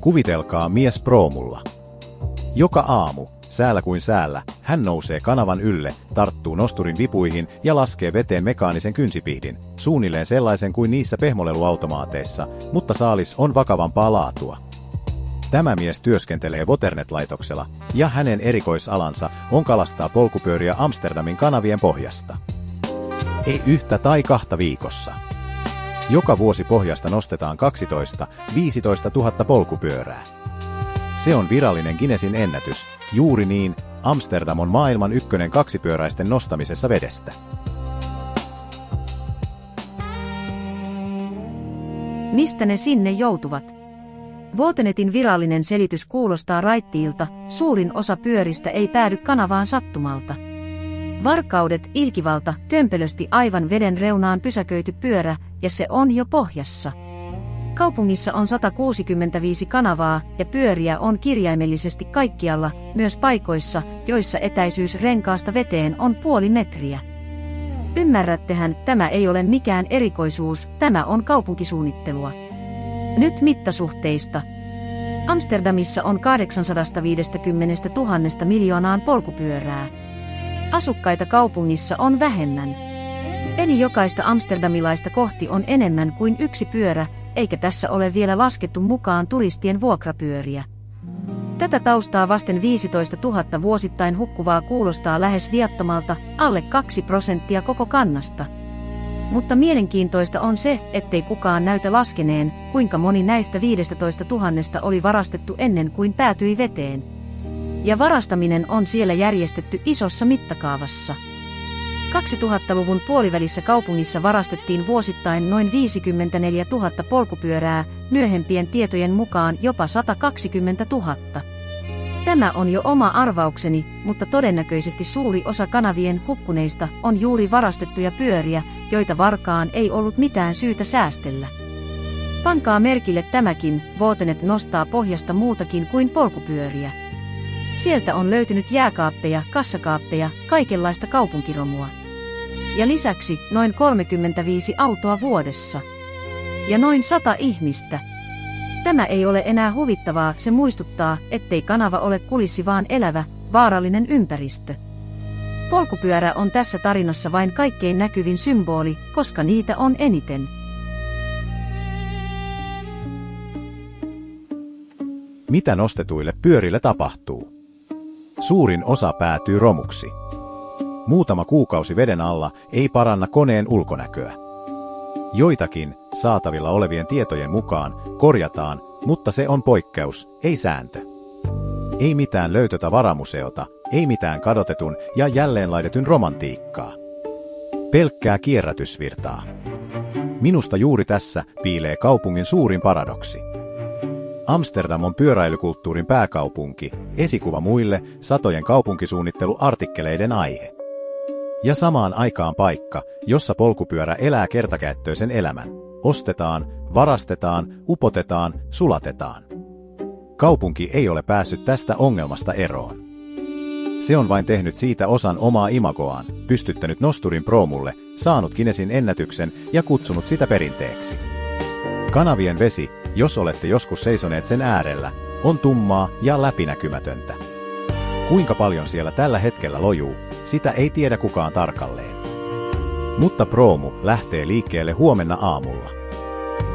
Kuvitelkaa mies proomulla. Joka aamu, säällä kuin säällä, hän nousee kanavan ylle, tarttuu nosturin vipuihin ja laskee veteen mekaanisen kynsipihdin, suunnilleen sellaisen kuin niissä pehmoleluautomaateissa, mutta saalis on vakavampaa laatua. Tämä mies työskentelee Waternet-laitoksella, ja hänen erikoisalansa on kalastaa polkupyöriä Amsterdamin kanavien pohjasta. Ei yhtä tai kahta viikossa. Joka vuosi pohjasta nostetaan 12–15 000 polkupyörää. Se on virallinen Guinnessin ennätys, juuri niin, Amsterdam on maailman ykkönen kaksipyöräisten nostamisessa vedestä. Mistä ne sinne joutuvat? Waternetin virallinen selitys kuulostaa raittiilta, suurin osa pyöristä ei päädy kanavaan sattumalta. Varkaudet, ilkivalta, kömpelösti aivan veden reunaan pysäköity pyörä, ja se on jo pohjassa. Kaupungissa on 165 kanavaa, ja pyöriä on kirjaimellisesti kaikkialla, myös paikoissa, joissa etäisyys renkaasta veteen on puoli metriä. Ymmärrättehän, tämä ei ole mikään erikoisuus, tämä on kaupunkisuunnittelua. Nyt mittasuhteista. Amsterdamissa on 850 000 miljoonaan polkupyörää. Asukkaita kaupungissa on vähemmän. Eli jokaista amsterdamilaista kohti on enemmän kuin yksi pyörä, eikä tässä ole vielä laskettu mukaan turistien vuokrapyöriä. Tätä taustaa vasten 15 000 vuosittain hukkuvaa kuulostaa lähes viattomalta, alle 2% koko kannasta. Mutta mielenkiintoista on se, ettei kukaan näytä laskeneen, kuinka moni näistä 15 000 oli varastettu ennen kuin päätyi veteen. Ja varastaminen on siellä järjestetty isossa mittakaavassa. 2000-luvun puolivälissä kaupungissa varastettiin vuosittain noin 54 000 polkupyörää, myöhempien tietojen mukaan jopa 120 000. Tämä on jo oma arvaukseni, mutta todennäköisesti suuri osa kanavien hukkuneista on juuri varastettuja pyöriä, joita varkaan ei ollut mitään syytä säästellä. Pankaa merkille tämäkin, Waternet nostaa pohjasta muutakin kuin polkupyöriä. Sieltä on löytynyt jääkaappeja, kassakaappeja, kaikenlaista kaupunkiromua. Ja lisäksi noin 35 autoa vuodessa. Ja noin 100 ihmistä. Tämä ei ole enää huvittavaa, se muistuttaa, ettei kanava ole kulissi vaan elävä, vaarallinen ympäristö. Polkupyörä on tässä tarinassa vain kaikkein näkyvin symboli, koska niitä on eniten. Mitä nostetuille pyörille tapahtuu? Suurin osa päätyy romuksi. Muutama kuukausi veden alla ei paranna koneen ulkonäköä. Joitakin, saatavilla olevien tietojen mukaan, korjataan, mutta se on poikkeus, ei sääntö. Ei mitään löytötavaramuseota, ei mitään kadotetun ja jälleenlaitetun romantiikkaa. Pelkkää kierrätysvirtaa. Minusta juuri tässä piilee kaupungin suurin paradoksi. Amsterdam on pyöräilykulttuurin pääkaupunki, esikuva muille satojen kaupunkisuunnitteluartikkeleiden aihe. Ja samaan aikaan paikka, jossa polkupyörä elää kertakäyttöisen elämän. Ostetaan, varastetaan, upotetaan, sulatetaan. Kaupunki ei ole päässyt tästä ongelmasta eroon. Se on vain tehnyt siitä osan omaa imagoaan, pystyttänyt nosturin proomulle, saanut Guinnessin ennätyksen ja kutsunut sitä perinteeksi. Kanavien vesi, jos olette joskus seisoneet sen äärellä, on tummaa ja läpinäkymätöntä. Kuinka paljon siellä tällä hetkellä lojuu, sitä ei tiedä kukaan tarkalleen. Mutta proomu lähtee liikkeelle huomenna aamulla.